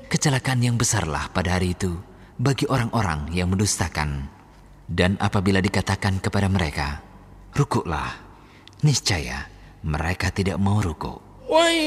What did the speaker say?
Kecelakaan yang besarlah pada hari itu bagi orang-orang yang mendustakan. Dan apabila dikatakan kepada mereka, rukuklah, niscaya mereka tidak mau rukuk.